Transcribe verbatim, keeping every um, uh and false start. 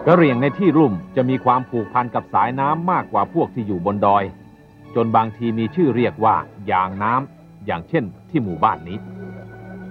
กะเหรี่ยงในที่ลุ่มจะมีความผูกพันกับสายน้ำมากกว่าพวกที่อยู่บนดอยจนบางทีมีชื่อเรียกว่ายางน้ำอย่างเช่นที่หมู่บ้านนี้